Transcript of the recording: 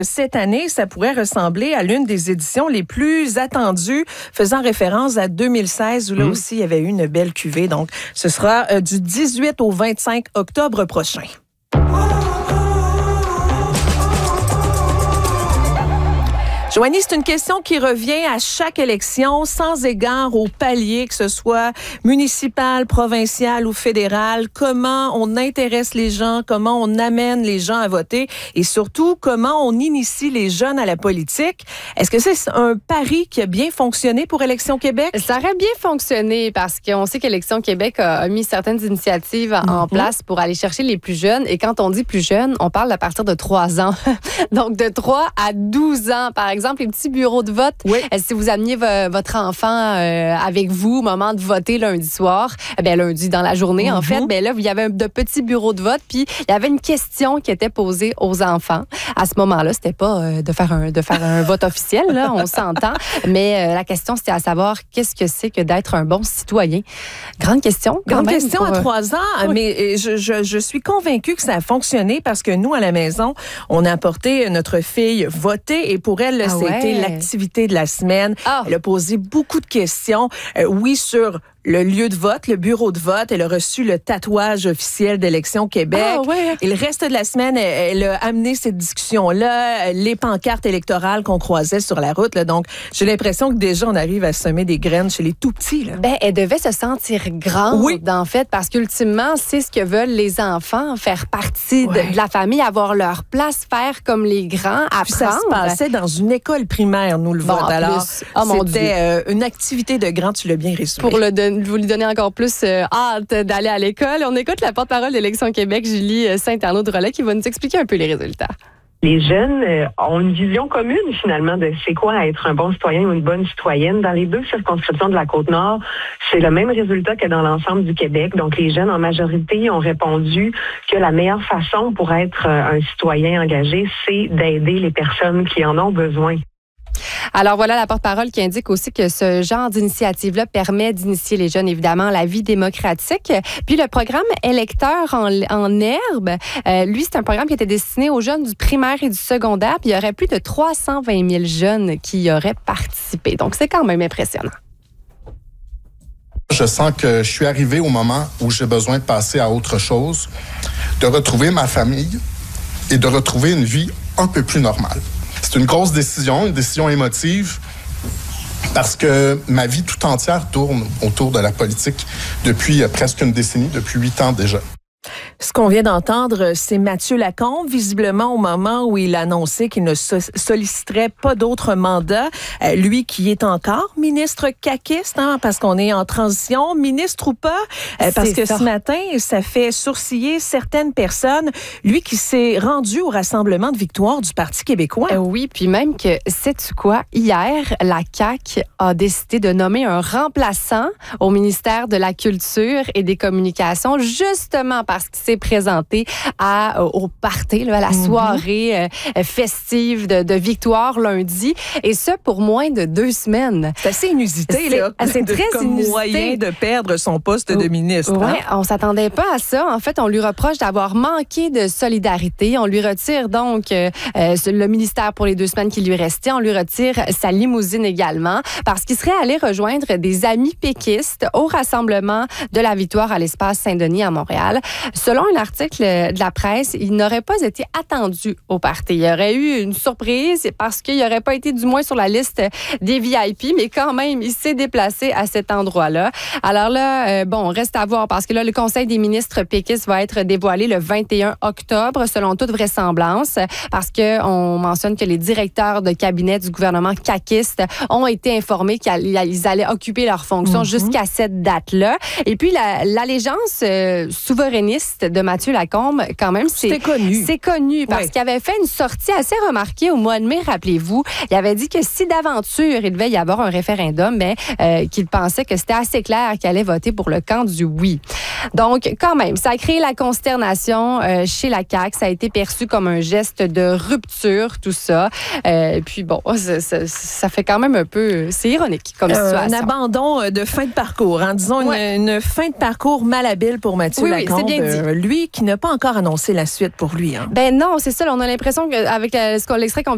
Cette année, ça pourrait ressembler à l'une des éditions les plus attendues, faisant référence à 2016, où là aussi, il y avait eu une belle cuvée. Donc, ce sera du 18 au 25 octobre prochain. Joanie, c'est une question qui revient à chaque élection, sans égard au palier, que ce soit municipal, provincial ou fédéral. Comment on intéresse les gens, comment on amène les gens à voter et surtout, comment on initie les jeunes à la politique. Est-ce que c'est un pari qui a bien fonctionné pour Élections Québec? Ça aurait bien fonctionné parce qu'on sait qu'Élections Québec a mis certaines initiatives en place pour aller chercher les plus jeunes. Et quand on dit plus jeunes, on parle à partir de 3 ans. Donc, de 3 à 12 ans, par exemple. Les petits bureaux de vote. Oui. Si vous ameniez votre enfant avec vous au moment de voter lundi soir, lundi dans la journée, en fait, là, il y avait de petits bureaux de vote, puis il y avait une question qui était posée aux enfants. À ce moment-là, c'était pas de faire un vote officiel, là, on s'entend, mais la question, c'était à savoir qu'est-ce que c'est que d'être un bon citoyen. Grande question. Grande question à 3 ans, mais je suis convaincue que ça a fonctionné parce que nous, à la maison, on a apporté notre fille voter et pour elle, c'était l'activité de la semaine. Elle a posé beaucoup de questions. Oui, sur le lieu de vote, le bureau de vote. Elle a reçu le tatouage officiel d'Élections Québec. Et le reste de la semaine, elle a amené cette discussion-là, les pancartes électorales qu'on croisait sur la route. Là. Donc, j'ai l'impression que déjà, on arrive à semer des graines chez les tout-petits. Là. Elle devait se sentir grande, en fait, parce qu'ultimement, c'est ce que veulent les enfants, faire partie de la famille, avoir leur place, faire comme les grands, apprendre. Puis ça se passait dans une école primaire, nous, le vote. Alors, c'était une activité de grand, tu l'as bien résumé. Pour vous lui donner encore plus hâte d'aller à l'école, on écoute la porte-parole d'Élections Québec, Julie Saint-Arnaud-de-Relais, qui va nous expliquer un peu les résultats. Les jeunes ont une vision commune, finalement, de c'est quoi être un bon citoyen ou une bonne citoyenne. Dans les 2 circonscriptions de la Côte-Nord, c'est le même résultat que dans l'ensemble du Québec. Donc, les jeunes, en majorité, ont répondu que la meilleure façon pour être un citoyen engagé, c'est d'aider les personnes qui en ont besoin. Alors voilà la porte-parole qui indique aussi que ce genre d'initiative-là permet d'initier les jeunes, évidemment, à la vie démocratique. Puis le programme Électeurs en herbe, lui, c'est un programme qui était destiné aux jeunes du primaire et du secondaire. Puis il y aurait plus de 320 000 jeunes qui y auraient participé. Donc c'est quand même impressionnant. Je sens que je suis arrivé au moment où j'ai besoin de passer à autre chose, de retrouver ma famille et de retrouver une vie un peu plus normale. C'est une grosse décision, une décision émotive, parce que ma vie tout entière tourne autour de la politique depuis presque une décennie, depuis 8 ans déjà. Ce qu'on vient d'entendre, c'est Mathieu Lacombe, visiblement au moment où il a annoncé qu'il ne solliciterait pas d'autres mandats. Lui qui est encore ministre caquiste, parce qu'on est en transition, ministre ou pas, parce que ce matin, ça fait sourciller certaines personnes. Lui qui s'est rendu au rassemblement de victoire du Parti québécois. Oui, puis même que, sais-tu quoi, hier, la CAQ a décidé de nommer un remplaçant au ministère de la Culture et des Communications, justement parce qu'il s'est présenté au party, là, à la soirée festive de victoire lundi. Et ça, pour moins de 2 semaines. C'est assez inusité, là. C'est très inusité. Moyen de perdre son poste de ministre. Oui, on s'attendait pas à ça. En fait, on lui reproche d'avoir manqué de solidarité. On lui retire donc le ministère pour les 2 semaines qui lui restaient. On lui retire sa limousine également parce qu'il serait allé rejoindre des amis péquistes au rassemblement de la victoire à l'espace Saint-Denis à Montréal. Selon un article de la presse, il n'aurait pas été attendu au party. Il y aurait eu une surprise parce qu'il n'aurait pas été du moins sur la liste des VIP, mais quand même, il s'est déplacé à cet endroit-là. Alors là, reste à voir parce que là, le Conseil des ministres péquistes va être dévoilé le 21 octobre, selon toute vraisemblance, parce qu'on mentionne que les directeurs de cabinet du gouvernement caquiste ont été informés qu'ils allaient occuper leurs fonctions jusqu'à cette date-là. Et puis, l'allégeance souverainiste de Mathieu Lacombe, quand même, c'est connu parce qu'il avait fait une sortie assez remarquée au mois de mai, rappelez-vous. Il avait dit que si d'aventure, il devait y avoir un référendum, qu'il pensait que c'était assez clair qu'il allait voter pour le camp du oui. Donc, quand même, ça a créé la consternation chez la CAQ. Ça a été perçu comme un geste de rupture, tout ça. Puis bon, ça fait quand même un peu... C'est ironique comme situation. Un abandon de fin de parcours. Disons une fin de parcours malhabile pour Mathieu Lacombe. C'est bien dit. Lui qui n'a pas encore annoncé la suite pour lui. Non, c'est ça. On a l'impression qu'avec l'extrait qu'on